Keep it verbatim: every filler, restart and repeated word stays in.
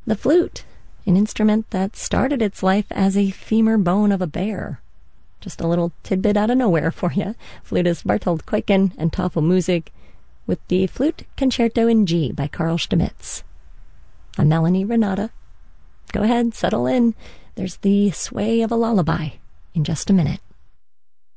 The flute, an instrument that started its life as a femur bone of a bear. Just a little tidbit out of nowhere for you. Flutist Bartold Kuiken and Tafelmusik with the Flute Concerto in G by Carl Stamitz. I'm Melanie Renata. Go ahead, settle in. There's the sway of a lullaby in just a minute.